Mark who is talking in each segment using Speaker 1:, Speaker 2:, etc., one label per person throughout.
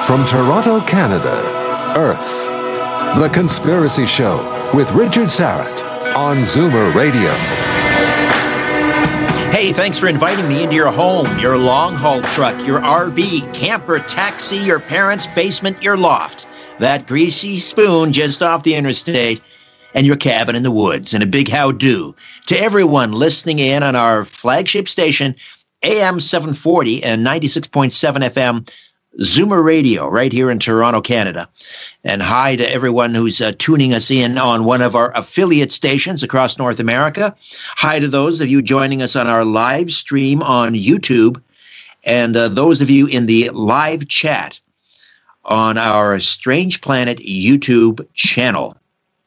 Speaker 1: From Toronto, Canada, Earth. The Conspiracy Show with Richard Syrett on Zoomer Radio.
Speaker 2: Hey, thanks for inviting me into your home, your long-haul truck, your RV, camper, taxi, your parents' basement, your loft, that greasy spoon just off the interstate, and your cabin in the woods. And a big how-do to everyone listening in on our flagship station, AM 740 and 96.7 FM, Zoomer Radio, right here in Toronto, Canada. And hi to everyone who's tuning us in on one of our affiliate stations across North America. Hi to those of you joining us on our live stream on YouTube, and those of you in the live chat on our Strange Planet YouTube channel.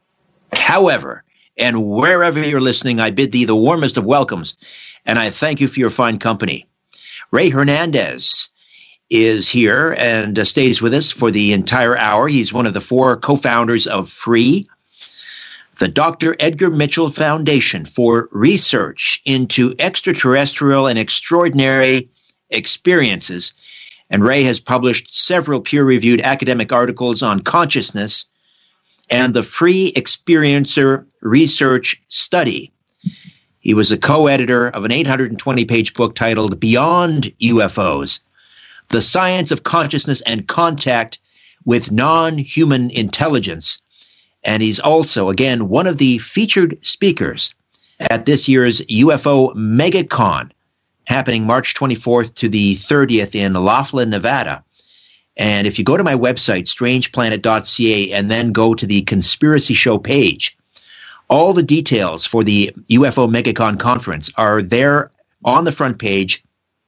Speaker 2: However, and wherever you're listening, I bid thee the warmest of welcomes, and I thank you for your fine company. Ray Hernandez is here and stays with us for the entire hour. He's one of the 4 co-founders of FREE, the Dr. Edgar Mitchell Foundation for Research into Extraterrestrial and Extraordinary Experiences. And Ray has published several peer-reviewed academic articles on consciousness and the Free Experiencer Research Study. He was a co-editor of an 820-page book titled Beyond UFOs, The Science of Consciousness and Contact with Non-Human Intelligence. And he's also, again, one of the featured speakers at this year's UFO MegaCon, happening March 24th to the 30th in Laughlin, Nevada. And if you go to my website, strangeplanet.ca, and then go to the Conspiracy Show page, all the details for the UFO MegaCon conference are there on the front page.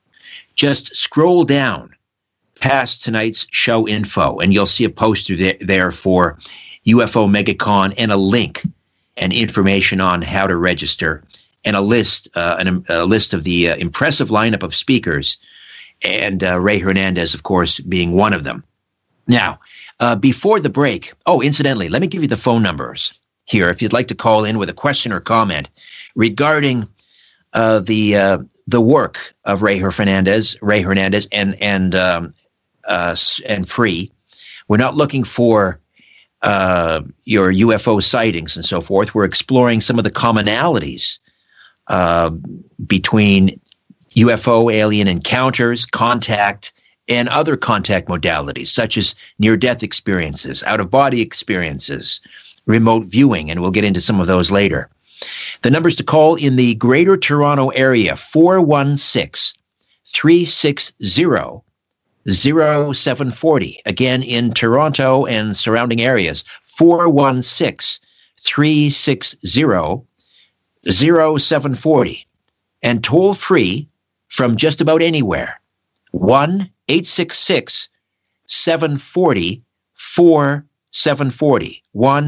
Speaker 2: Just scroll down past tonight's show info, and you'll see a poster there for UFO MegaCon and a link and information on how to register, and a list of the impressive lineup of speakers, and Ray Hernandez, of course, being one of them. Now, before the break, incidentally, let me give you the phone numbers here if you'd like to call in with a question or comment regarding the work of Ray Hernandez and FREE. We're not looking for your UFO sightings and so forth. We're exploring some of the commonalities between UFO alien encounters, contact, and other contact modalities, such as near-death experiences, out-of-body experiences, remote viewing, and we'll get into some of those later. The numbers to call in the Greater Toronto Area, 416-360-0740. Again, in Toronto and surrounding areas, 416-360-0740. And toll free from just about anywhere, 1-866-740-4740.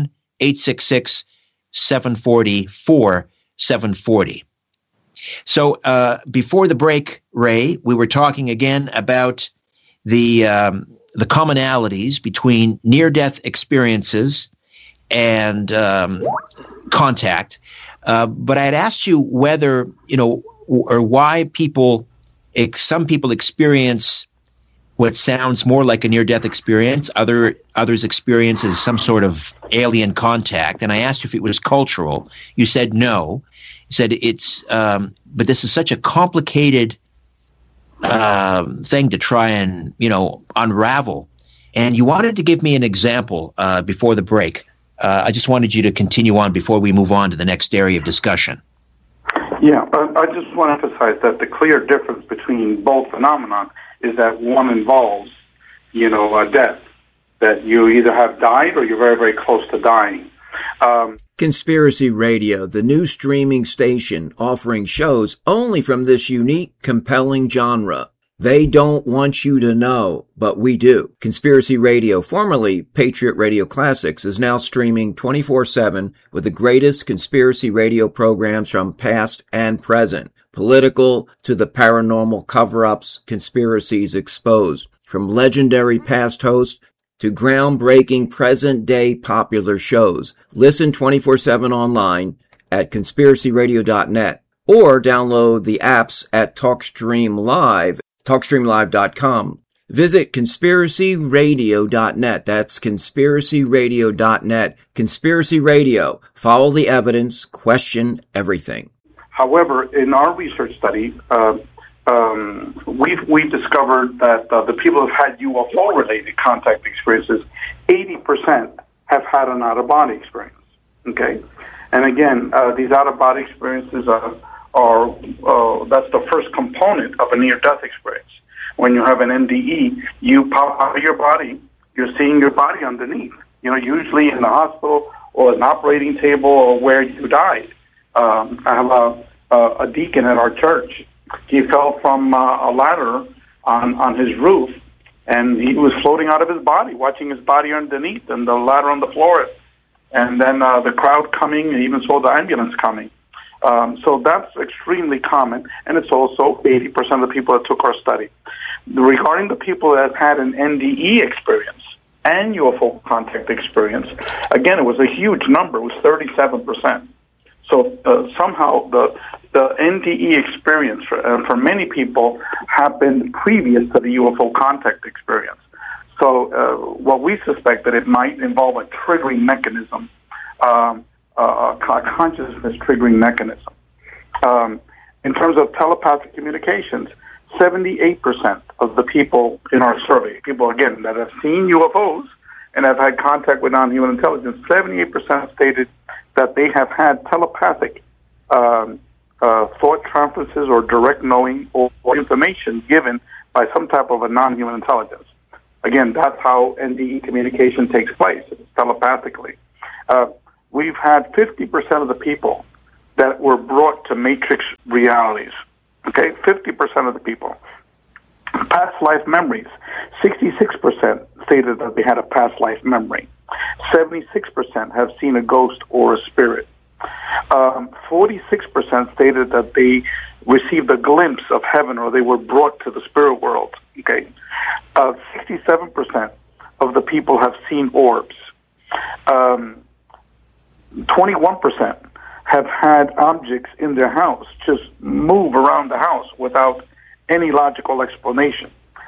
Speaker 2: 1-866-740-4740. So before the break, Ray, we were talking again about the commonalities between near-death experiences and contact. But I had asked you whether, or why some people experience what sounds more like a near-death experience. Others experience as some sort of alien contact. And I asked you if it was cultural. You said no. You said it's, but this is such a complicated thing to try and, unravel. And you wanted to give me an example before the break. I just wanted you to continue on before we move on to the next area of discussion.
Speaker 3: Yeah, I just want to emphasize that the clear difference between both phenomena is that one involves, a death, that you either have died or you're very, very close to dying.
Speaker 4: Conspiracy Radio, the new streaming station offering shows only from this unique, compelling genre. They don't want you to know, but we do. Conspiracy Radio, formerly Patriot Radio Classics, is now streaming 24/7 with the greatest conspiracy radio programs from past and present. Political to the paranormal cover-ups, conspiracies exposed. From legendary past hosts to groundbreaking present-day popular shows. Listen 24/7 online at conspiracyradio.net or download the apps at TalkStream Live, TalkStreamLive.com. Visit conspiracyradio.net. That's conspiracyradio.net. Conspiracy Radio. Follow the evidence. Question everything.
Speaker 3: However, in our research study, we discovered that the people who've had UFO-related contact experiences, 80% have had an out-of-body experience. Okay, and again, these out-of-body experiences are that's the first component of a near-death experience. When you have an NDE, you pop out of your body, you're seeing your body underneath. Usually in the hospital or an operating table or where you died. I have a deacon at our church. He fell from a ladder on his roof, and he was floating out of his body, watching his body underneath and the ladder on the floor. And then the crowd coming, and even saw the ambulance coming. So that's extremely common, and it's also 80% of the people that took our study. Regarding the people that had an NDE experience and UFO contact experience, again, it was a huge number. It was 37%. So somehow the NDE experience for many people happened previous to the UFO contact experience. So what we suspect that it might involve a triggering mechanism, a consciousness triggering mechanism. In terms of telepathic communications, 78% of the people in our survey, people again that have seen UFOs and have had contact with non-human intelligence, 78% stated that they have had telepathic thought conferences or direct knowing or information given by some type of a non-human intelligence. Again, that's how NDE communication takes place, telepathically. We've had 50% of the people that were brought to matrix realities. Okay, 50% of the people. Past life memories. 66% stated that they had a past life memory. 76% have seen a ghost or a spirit. 46% stated that they received a glimpse of heaven or they were brought to the spirit world. Okay, 67% of the people have seen orbs. 21% have had objects in their house just move around the house without any logical explanation.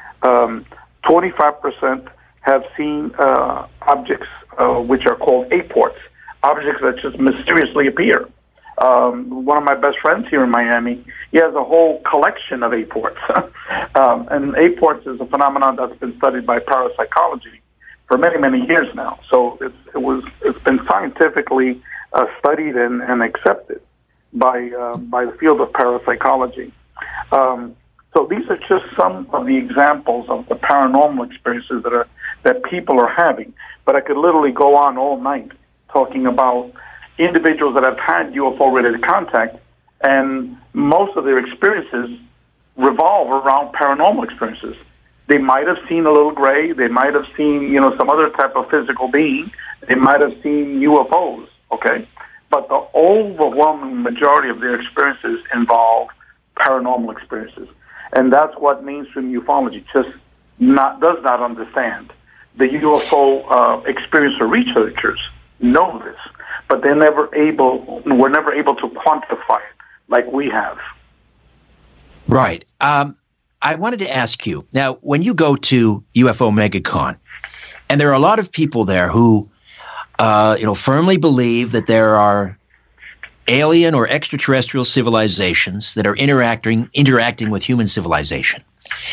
Speaker 3: 25% have seen objects which are called aports, objects that just mysteriously appear. One of my best friends here in Miami, he has a whole collection of aports. And aports is a phenomenon that's been studied by parapsychology for many, many years now. So it's been scientifically studied and accepted by the field of parapsychology. So these are just some of the examples of the paranormal experiences that people are having. But I could literally go on all night talking about individuals that have had UFO-related contact, and most of their experiences revolve around paranormal experiences. They might have seen a little gray. They might have seen, some other type of physical being. They might have seen UFOs, okay? But the overwhelming majority of their experiences involve paranormal experiences. And that's what mainstream ufology does not understand. The UFO experiencer researchers know this, but we're never able to quantify it like we have.
Speaker 2: Right. I wanted to ask you, now, when you go to UFO MegaCon, and there are a lot of people there who, firmly believe that there are alien or extraterrestrial civilizations that are interacting with human civilization.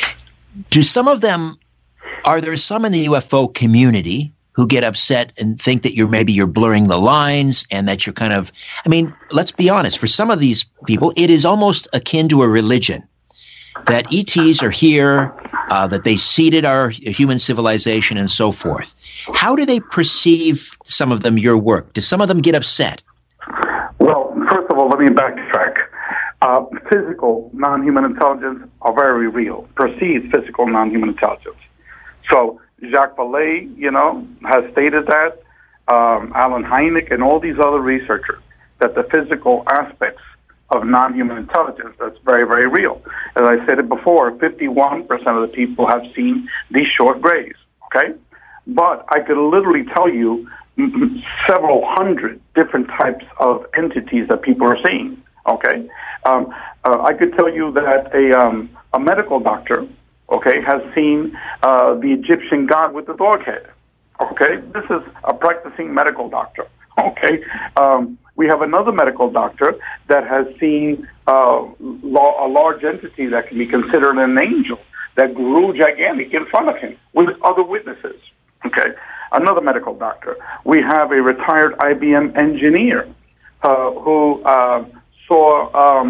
Speaker 2: Are there some in the UFO community who get upset and think that you're blurring the lines and that you're kind of, let's be honest, for some of these people, it is almost akin to a religion that ETs are here, that they seeded our human civilization and so forth. How do they perceive, some of them, your work? Do some of them get upset?
Speaker 3: Well, first of all, let me backtrack. Physical non-human intelligence are very real. Perceived physical non-human intelligence. So Jacques Vallée, has stated that, Alan Hynek and all these other researchers, that the physical aspects of non-human intelligence, that's very, very real. As I said it before, 51% of the people have seen these short grays, okay? But I could literally tell you several hundred different types of entities that people are seeing, okay? I could tell you that a medical doctor okay, has seen the Egyptian god with the dog head. Okay, this is a practicing medical doctor. Okay, we have another medical doctor that has seen a large entity that can be considered an angel that grew gigantic in front of him with other witnesses. Okay, another medical doctor. We have a retired IBM engineer who saw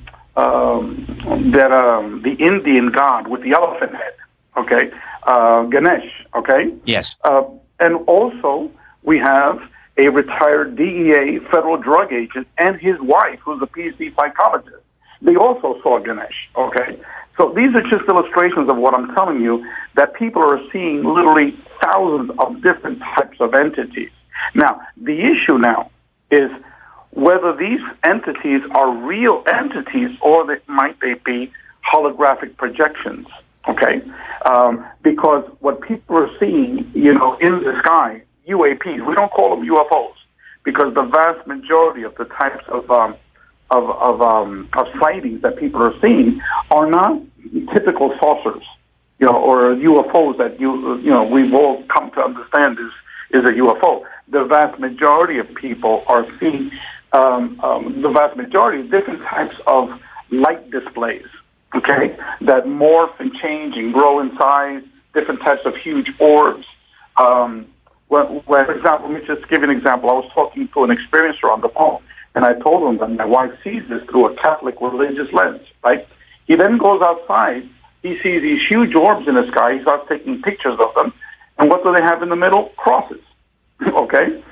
Speaker 3: the Indian god with the elephant head. Okay, Ganesh. Okay.
Speaker 2: Yes.
Speaker 3: And also we have a retired DEA federal drug agent and his wife, who's a PhD psychologist. They also saw Ganesh, okay? So these are just illustrations of what I'm telling you, that people are seeing literally thousands of different types of entities. Now, the issue now is whether these entities are real entities or might they be holographic projections, okay? Because what people are seeing, in the sky, UAPs, we don't call them UFOs, because the vast majority of the types of sightings that people are seeing are not typical saucers, or UFOs that we've all come to understand is a UFO. The vast majority of people are seeing the vast majority of different types of light displays, okay, that morph and change and grow in size, different types of huge orbs. For example, let me just give you an example. I was talking to an experiencer on the phone, and I told him that my wife sees this through a Catholic religious lens, right? He then goes outside. He sees these huge orbs in the sky. He starts taking pictures of them. And what do they have in the middle? Crosses, okay?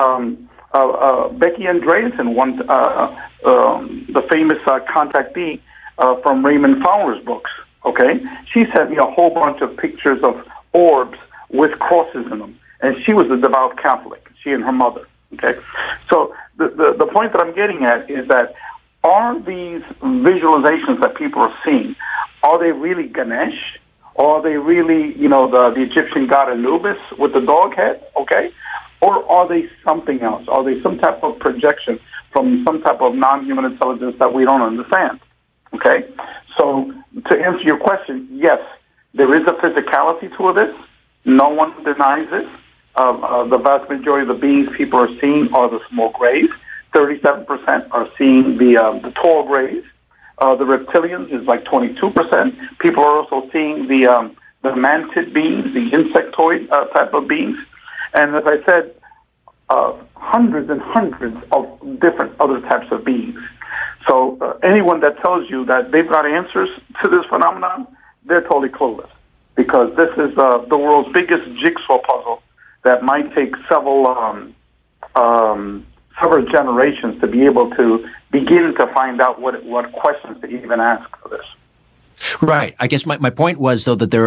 Speaker 3: Becky Andreasen, the famous contactee from Raymond Fowler's books, okay? She sent me a whole bunch of pictures of orbs with crosses in them. And she was a devout Catholic, she and her mother, okay? So the point that I'm getting at is that are these visualizations that people are seeing, are they really Ganesh? Or are they really, the Egyptian god Anubis with the dog head, okay? Or are they something else? Are they some type of projection from some type of non-human intelligence that we don't understand, okay? So to answer your question, yes, there is a physicality to this. No one denies this. The vast majority of the beings people are seeing are the small grays. 37% are seeing the tall grays. The reptilians is like 22%. People are also seeing the mantid beings, the insectoid type of beings. And as I said, hundreds and hundreds of different other types of beings. So anyone that tells you that they've got answers to this phenomenon, they're totally clueless. Because this is the world's biggest jigsaw puzzle that might take several generations to be able to begin to find out what questions to even ask for this.
Speaker 2: Right. I guess my point was, though, that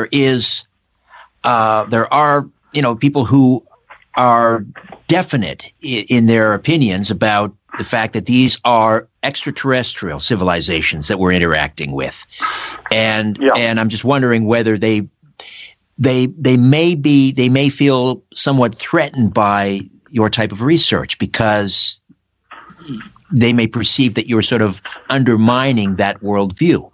Speaker 2: there are people who are definite in their opinions about the fact that these are extraterrestrial civilizations that we're interacting with, and I'm just wondering whether they may feel somewhat threatened by your type of research because they may perceive that you're sort of undermining that worldview.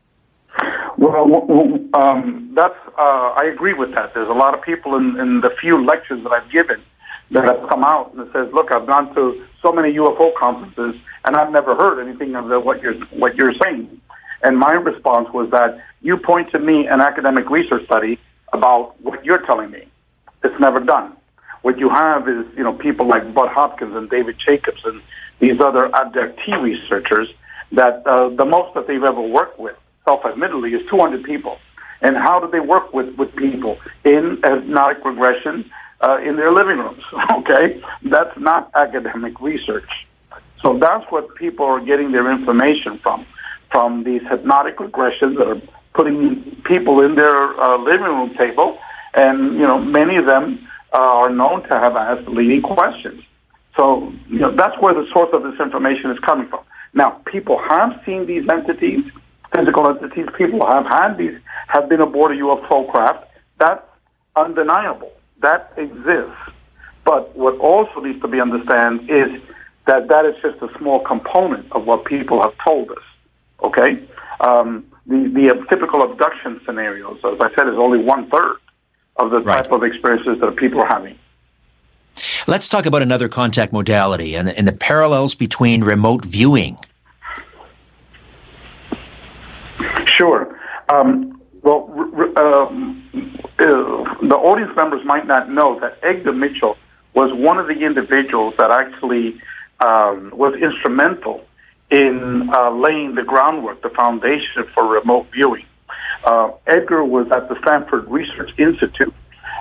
Speaker 3: Well, I agree with that. There's a lot of people in the few lectures that I've given that have come out and says, "Look, I've gone to so many UFO conferences and I've never heard anything of what you're saying." And my response was that you point to me an academic research study about what you're telling me. It's never done. What you have is people like Bud Hopkins and David Jacobs and these other abductee researchers that the most that they've ever worked with, self-admittedly, is 200 people. And how do they work with people in hypnotic regression in their living rooms? Okay, that's not academic research. So that's what people are getting their information from these hypnotic regressions that are putting people in their living room table, and many of them are known to have asked leading questions. So that's where the source of this information is coming from. Now, people have seen these entities, physical entities. People have been aboard a UFO craft. That's undeniable. That exists. But what also needs to be understood is that is just a small component of what people have told us. Okay? The typical abduction scenarios, as I said, is only 1/3 of the type of experiences that people are having.
Speaker 2: Let's talk about another contact modality and the parallels between remote viewing.
Speaker 3: Sure. The audience members might not know that Edgar Mitchell was one of the individuals that actually was instrumental in laying the groundwork, the foundation for remote viewing. Edgar was at the Stanford Research Institute,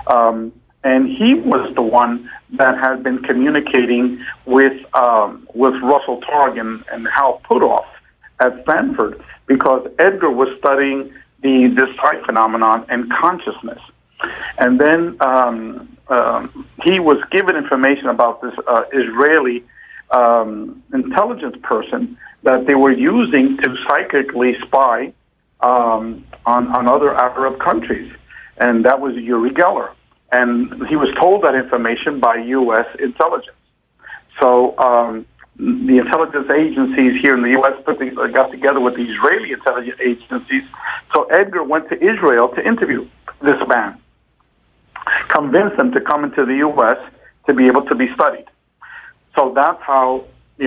Speaker 3: and he was the one that had been communicating with Russell Targ and Hal Puthoff at Stanford, because Edgar was studying the sight phenomenon and consciousness. And then he was given information about this Israeli intelligence person that they were using to psychically spy on other Arab countries, and that was Uri Geller. And he was told that information by U.S. intelligence. So the intelligence agencies here in the U.S. got together with the Israeli intelligence agencies. So Edgar went to Israel to interview this man, convinced them to come into the U.S. to be able to be studied. So that's how,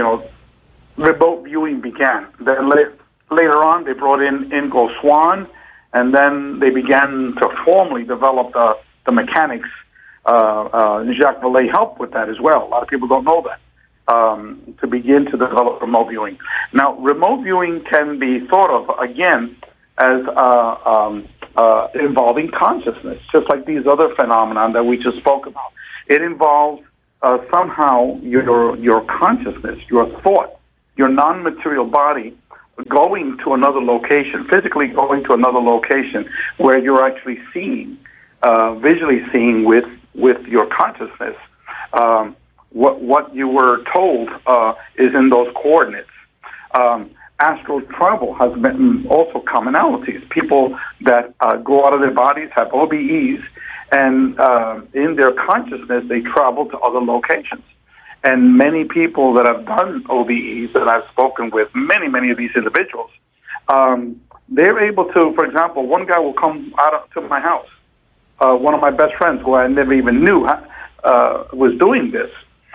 Speaker 3: remote viewing began. Then later on, they brought in Ingo Swann, and then they began to formally develop the mechanics. Jacques Vallée helped with that as well. A lot of people don't know that. To begin to develop remote viewing. Now, remote viewing can be thought of, again, as involving consciousness, just like these other phenomena that we just spoke about. It involves somehow your consciousness, your thought, your non-material body going to another location, physically going to another location where you're actually seeing, visually seeing with your consciousness what you were told is in those coordinates. Astral travel has been also commonalities. People that go out of their bodies have OBEs, and in their consciousness, they travel to other locations. And many people that have done OBEs, that I've spoken with, many of these individuals, they're able to, for example, one guy will come out to my house, one of my best friends who I never even knew was doing this.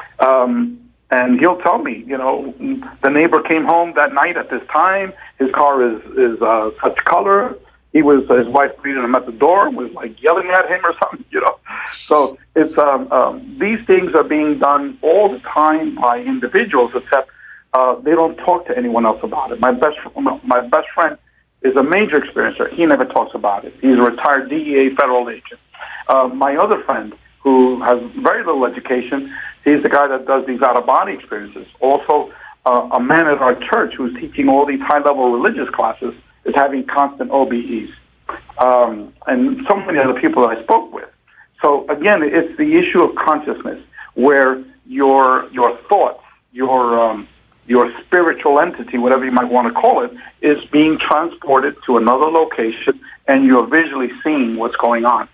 Speaker 3: And he'll tell me, the neighbor came home that night at this time. His car is such color. His wife greeted him at the door, was like yelling at him or something, So it's these things are being done all the time by individuals, except they don't talk to anyone else about it. My best friend is a major experiencer. He never talks about it. He's a retired DEA federal agent. My other friend, who has very little education, he's the guy that does these out-of-body experiences. Also, a man at our church who's teaching all these high-level religious classes is having constant OBEs. And so many other people that I spoke with. So, again, it's the issue of consciousness, where your thoughts, your spiritual entity, whatever you might want to call it, is being transported to another location, and you're visually seeing what's going on.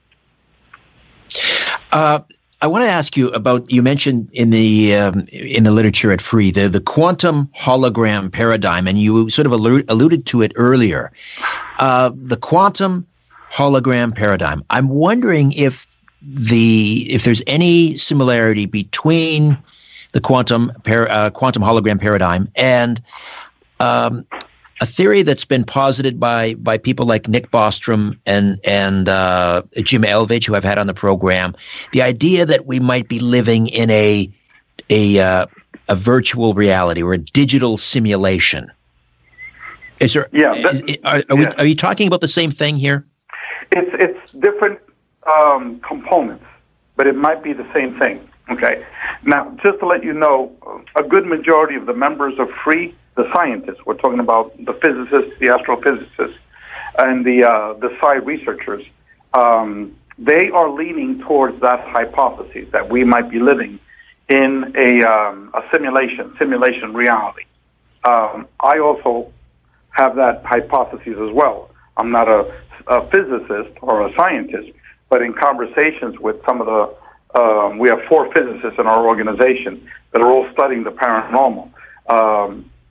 Speaker 2: I want to ask you about, you mentioned in the literature at Free, the quantum hologram paradigm, and you sort of alluded to it earlier. The quantum hologram paradigm. I'm wondering if there's any similarity between the quantum hologram paradigm and a theory that's been posited by people like Nick Bostrom and Jim Elvage, who I've had on the program. The idea that we might be living in a virtual reality or a digital simulation. Is there? Yeah. Are you talking about the same thing here?
Speaker 3: It's different components, but it might be the same thing. Okay. Now, just to let you know, a good majority of the members of Free, the scientists, we're talking about the physicists, the astrophysicists, and the psi researchers, they are leaning towards that hypothesis that we might be living in a simulation reality. I also have that hypothesis as well. I'm not a physicist or a scientist, but in conversations with some of we have 4 physicists in our organization that are all studying the paranormal.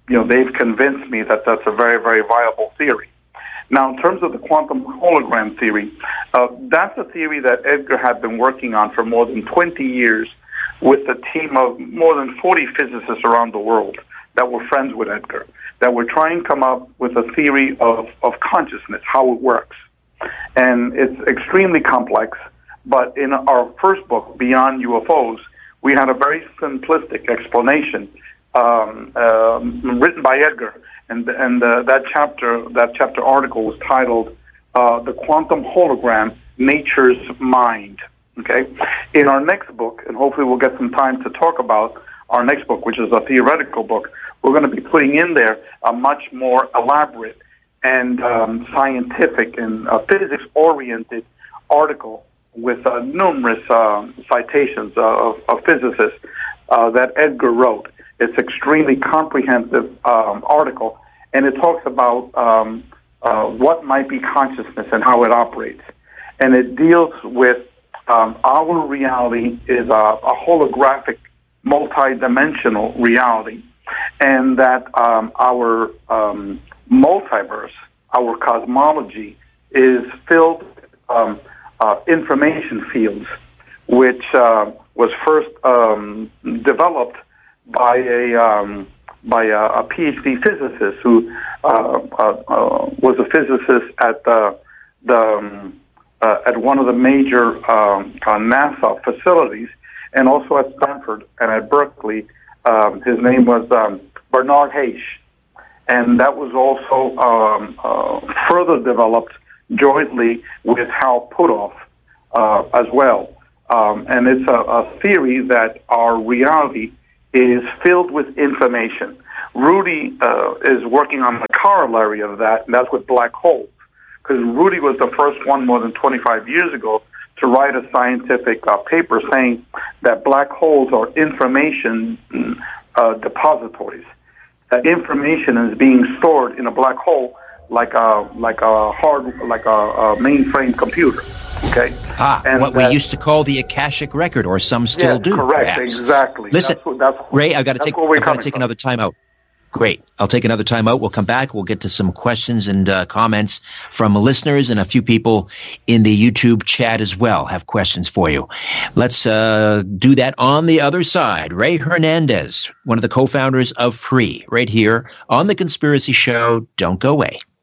Speaker 3: they've convinced me that that's a very, very viable theory. Now, in terms of the quantum hologram theory, that's a theory that Edgar had been working on for more than 20 years with a team of more than 40 physicists around the world that were friends with Edgar, that were trying to come up with a theory of consciousness, how it works. And it's extremely complex, but in our first book, Beyond UFOs, we had a very simplistic explanation written by Edgar, and that chapter article was titled "The Quantum Hologram: Nature's Mind." Okay, in our next book, and hopefully we'll get some time to talk about our next book, which is a theoretical book. We're going to be putting in there a much more elaborate and scientific and physics-oriented article with numerous citations of physicists that Edgar wrote. It's extremely comprehensive article, and it talks about what might be consciousness and how it operates. And it deals with our reality is a holographic, multi-dimensional reality, and that our multiverse, our cosmology, is filled with information fields, which was first developed by a PhD physicist who was a physicist at one of the major NASA facilities, and also at Stanford and at Berkeley. His name was Bernard Hayes, and that was also further developed jointly with Hal Puthoff as well. And it's a theory that our reality is filled with information. Rudy is working on the corollary of that, and that's with black holes. Because Rudy was the first one more than 25 years ago to write a scientific paper saying that black holes are information depositories. That information is being stored in a black hole like a mainframe computer. Okay.
Speaker 2: And what we used to call the Akashic Record, or some still do. Correct.
Speaker 3: Perhaps. Exactly.
Speaker 2: Listen, Ray, I've got to take another time out. Great. I'll take another time out. We'll come back. We'll get to some questions and comments from listeners, and a few people in the YouTube chat as well have questions for you. Let's do that on the other side. Ray Hernandez, one of the co-founders of Free, right here on The Conspiracy Show. Don't go away.